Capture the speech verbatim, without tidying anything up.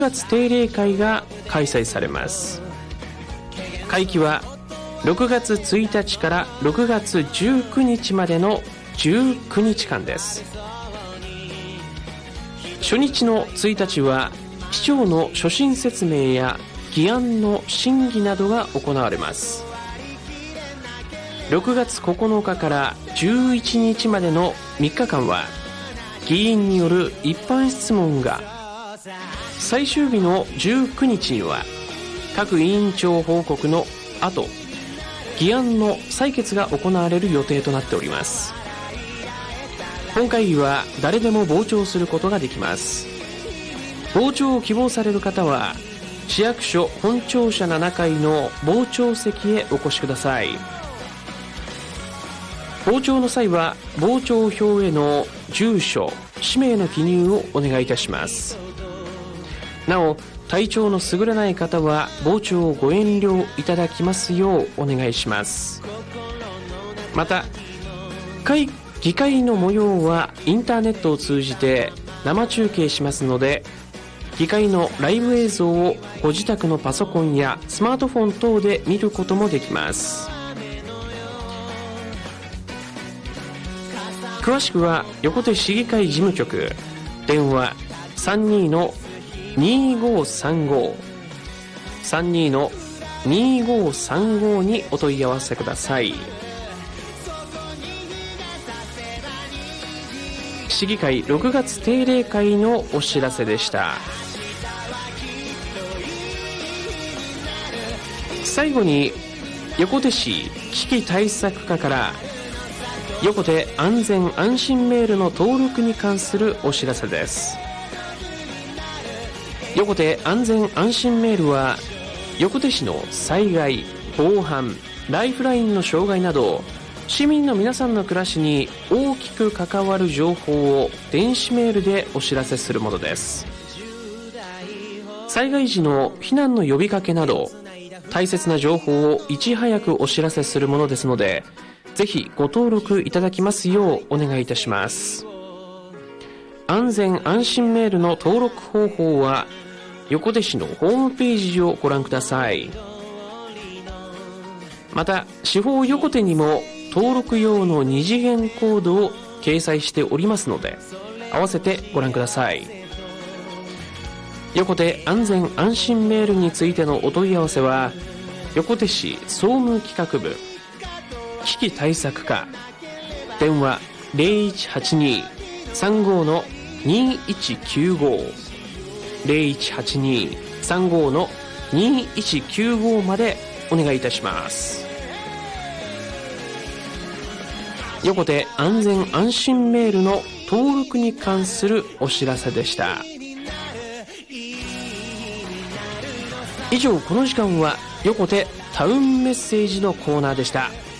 ろくがつ定例会が開催されます。会期はろくがつついたちからろくがつじゅうくにちまでのじゅうくにちかんです。初日のついたちは市長の所信説明や議案の審議などが行われます。ろくがつここのかからじゅういちにちまでのみっかかんは議員による一般質問が、最終日のじゅうくにちには各委員長報告の後、議案の採決が行われる予定となっております。本会議は誰でも傍聴することができます。傍聴を希望される方は市役所本庁舎ななかいの傍聴席へお越しください。傍聴の際は傍聴票への住所、氏名の記入をお願いいたします。なお、体調の優れない方は傍聴をご遠慮いただきますようお願いします。また、会議会の模様はインターネットを通じて生中継しますので、議会のライブ映像をご自宅のパソコンやスマートフォン等で見ることもできます。詳しくは横手市議会事務局、電話 さんにーのにーごーさんご さんにーのにーごーさんご にお問い合わせください。市議会ろくがつ定例会のお知らせでした。最後に横手市危機対策課から横手安全安心メールの登録に関するお知らせです。横手安全安心メールは横手市の災害、防犯、ライフラインの障害など市民の皆さんの暮らしに大きく関わる情報を電子メールでお知らせするものです。災害時の避難の呼びかけなど大切な情報をいち早くお知らせするものですので、ぜひご登録いただきますようお願いいたします。安全安心メールの登録方法は横手市のホームページをご覧ください。また、市法横手にも登録用の二次元コードを掲載しておりますので、合わせてご覧ください。横手安全安心メールについてのお問い合わせは横手市総務企画部危機対策課、電話 ゼロいちはちにーさんごーのにーいちきゅうご ゼロいちはちにーさんごーのにーいちきゅうご までお願いいたします。横手安全安心メールの登録に関するお知らせでした。以上、この時間は横手タウンメッセージのコーナーでした。